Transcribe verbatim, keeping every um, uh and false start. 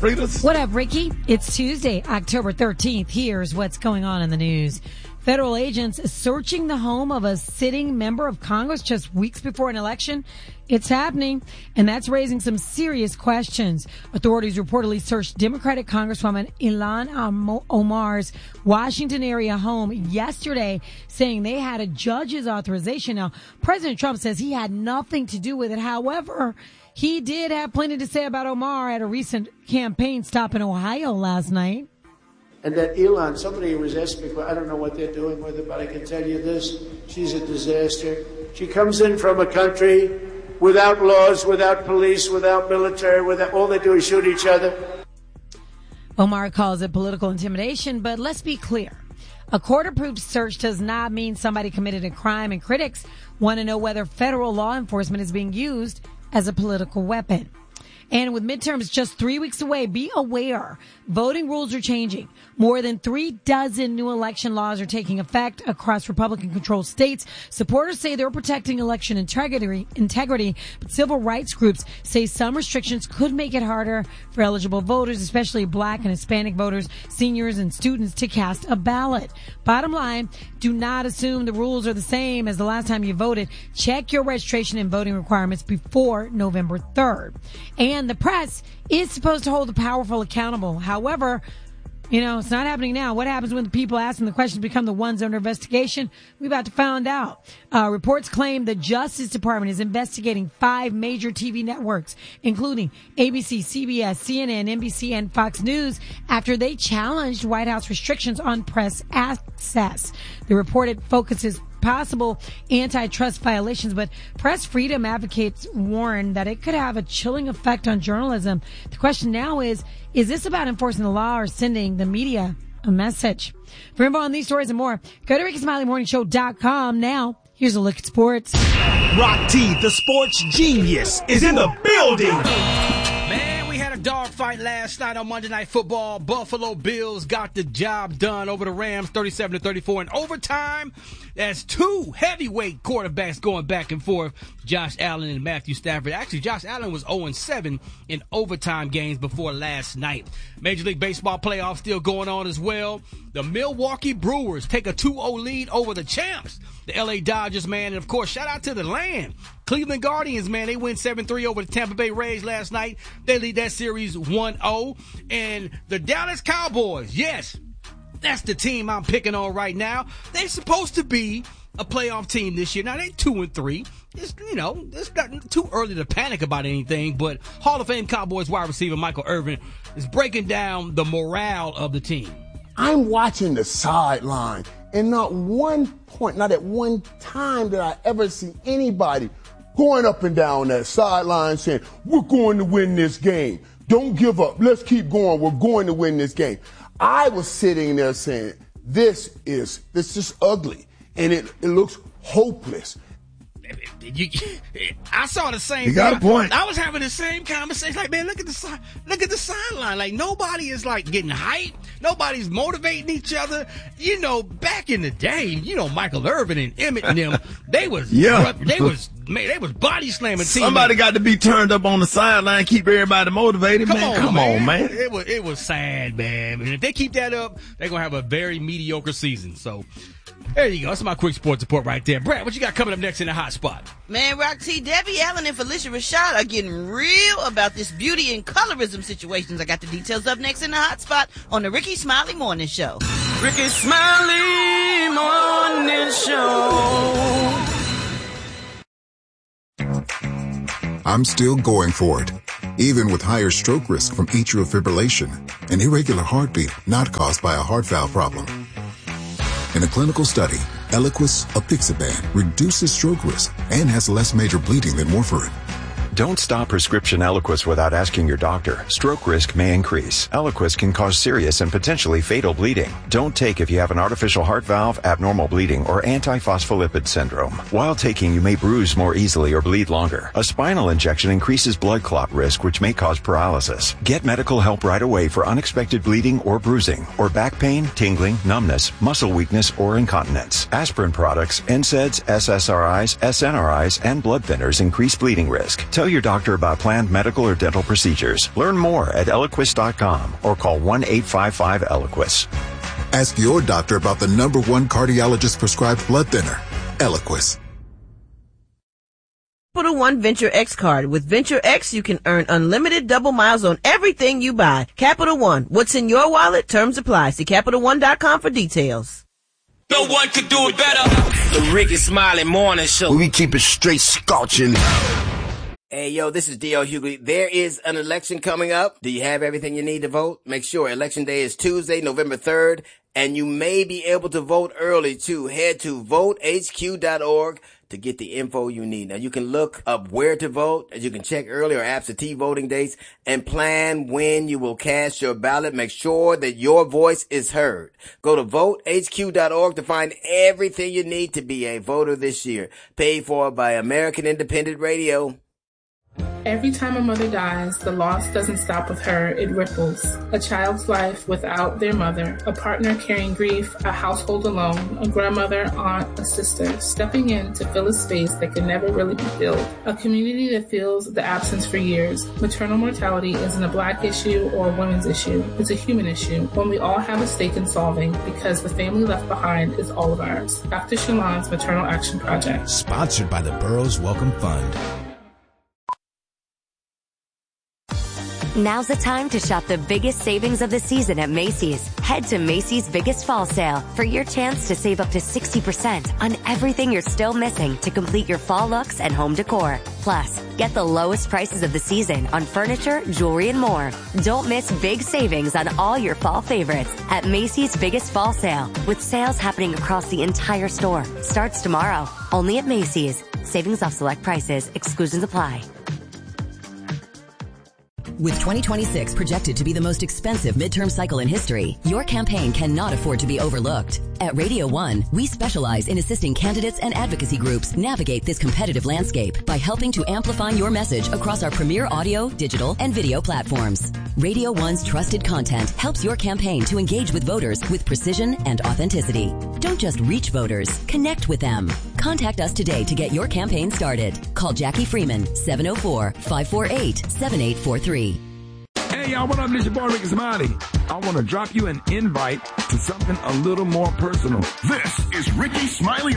Fritas? What up, Ricky? It's Tuesday, October thirteenth. Here's what's going on in the news. Federal agents searching the home of a sitting member of Congress just weeks before an election. It's happening, and that's raising some serious questions. Authorities reportedly searched Democratic Congresswoman Ilhan Omar's Washington area home yesterday, saying they had a judge's authorization. Now, President Trump says he had nothing to do with it. However, he did have plenty to say about Omar at a recent campaign stop in Ohio last night. And that Ilhan, somebody was asking me, I don't know what they're doing with her, but I can tell you this, she's a disaster. She comes in from a country without laws, without police, without military, without, all they do is shoot each other. Omar calls it political intimidation, but let's be clear. A court-approved search does not mean somebody committed a crime, and critics want to know whether federal law enforcement is being used as a political weapon. And with midterms just three weeks away, be aware voting rules are changing. More than three dozen new election laws are taking effect across Republican-controlled states. Supporters say they're protecting election integrity, integrity, but civil rights groups say some restrictions could make it harder for eligible voters, especially black and Hispanic voters, seniors, and students to cast a ballot. Bottom line, do not assume the rules are the same as the last time you voted. Check your registration and voting requirements before November third. And the press is supposed to hold the powerful accountable. However, you know, it's not happening now. What happens when the people asking the questions become the ones under investigation? We're about to find out. Uh, reports claim the Justice Department is investigating five major T V networks, including A B C, C B S, C N N, N B C, and Fox News, after they challenged White House restrictions on press access. The report focuses possible antitrust violations, but press freedom advocates warn that it could have a chilling effect on journalism. The question now is, is this about enforcing the law or sending the media a message? For info on these stories and more, go to Ricky Smiley Morning Show dot com. Now, here's a look at sports. Rock T, the sports genius, is in the building. Dogfight last night on Monday Night Football. Buffalo Bills got the job done over the Rams, thirty-seven to thirty-four in overtime. That's two heavyweight quarterbacks going back and forth, Josh Allen and Matthew Stafford. Actually, Josh Allen was oh and seven in overtime games before last night. Major League Baseball playoffs still going on as well. The Milwaukee Brewers take a two oh lead over the champs, the L A Dodgers, man. And, of course, shout out to the land. Cleveland Guardians, man, they win seven three over the Tampa Bay Rays last night. They lead that series one oh. And the Dallas Cowboys, yes, that's the team I'm picking on right now. They're supposed to be a playoff team this year. Now, they two and three. It's, you know, it's not too early to panic about anything, but Hall of Fame Cowboys wide receiver Michael Irvin is breaking down the morale of the team. I'm watching the sideline, and not one point, not at one time did I ever see anybody going up and down that sideline saying, we're going to win this game. Don't give up. Let's keep going. We're going to win this game. I was sitting there saying, this is, this is ugly, and it, it looks hopeless. You, I saw the same. You got thing. a point. I was having the same conversation. Like, man, look at the side. Look at the sideline. Like, nobody is like getting hyped. Nobody's motivating each other. You know, back in the day, you know, Michael Irvin and Emmett and them, they was, yeah. they was, man, they was body slamming. Somebody teammates. got to be turned up on the sideline, keep everybody motivated. Come man, on, come man. on, man. It was, it was sad, man. And if they keep that up, they're gonna have a very mediocre season. So. There you go. That's my quick sports report right there. Brad, what you got coming up next in the hot spot? Man, Rock T, Debbie Allen and Felicia Rashad are getting real about this beauty and colorism situations. I got the details up next in the hot spot on the Ricky Smiley Morning Show. Ricky Smiley Morning Show. I'm still going for it, even with higher stroke risk from atrial fibrillation, an irregular heartbeat not caused by a heart valve problem. In a clinical study, Eliquis apixaban reduces stroke risk and has less major bleeding than warfarin. Don't stop prescription Eliquis without asking your doctor. Stroke risk may increase. Eliquis can cause serious and potentially fatal bleeding. Don't take if you have an artificial heart valve, abnormal bleeding, or antiphospholipid syndrome. While taking, you may bruise more easily or bleed longer. A spinal injection increases blood clot risk, which may cause paralysis. Get medical help right away for unexpected bleeding or bruising, or back pain, tingling, numbness, muscle weakness, or incontinence. Aspirin products, N SAIDs, S S R Is, S N R Is, and blood thinners increase bleeding risk. Tell Tell your doctor about planned medical or dental procedures. Learn more at Eliquis dot com or call one eight five five Eliquis. Ask your doctor about the number one cardiologist prescribed blood thinner, Eliquis. Capital One Venture X card. With Venture X, you can earn unlimited double miles on everything you buy. Capital One. What's in your wallet? Terms apply. See Capital One dot com for details. No one could do it better. The Ricky Smiley Morning Show. We keep it straight scorching. Hey, yo, this is D L Hughley. There is an election coming up. Do you have everything you need to vote? Make sure Election Day is Tuesday, November third, and you may be able to vote early, too. Head to vote H Q dot org to get the info you need. Now, you can look up where to vote, as you can check early or absentee voting dates, and plan when you will cast your ballot. Make sure that your voice is heard. Go to vote H Q dot org to find everything you need to be a voter this year. Paid for by American Independent Radio. Every time a mother dies, the loss doesn't stop with her, it ripples. A child's life without their mother, a partner carrying grief, a household alone, a grandmother, aunt, a sister, stepping in to fill a space that can never really be filled. A community that feels the absence for years. Maternal mortality isn't a black issue or a women's issue. It's a human issue, one we all have a stake in solving because the family left behind is all of ours. Doctor Shalon's Maternal Action Project. Sponsored by the Burroughs Welcome Fund. Now's the time to shop the biggest savings of the season at Macy's. Head to Macy's Biggest Fall Sale for your chance to save up to sixty percent on everything you're still missing to complete your fall looks and home decor. Plus, get the lowest prices of the season on furniture, jewelry, and more. Don't miss big savings on all your fall favorites at Macy's Biggest Fall Sale, with sales happening across the entire store. Starts tomorrow, only at Macy's. Savings off select prices. Exclusions apply. With twenty twenty-six projected to be the most expensive midterm cycle in history, your campaign cannot afford to be overlooked. At Radio One, we specialize in assisting candidates and advocacy groups navigate this competitive landscape by helping to amplify your message across our premier audio, digital, and video platforms. Radio One's trusted content helps your campaign to engage with voters with precision and authenticity. Don't just reach voters, connect with them. Contact us today to get your campaign started. Call Jackie Freeman, seven oh four, five four eight, seven eight four three. Hey, y'all, what up? This your boy, Ricky Smiley. I want to drop you an invite to something a little more personal. This is Ricky Smiley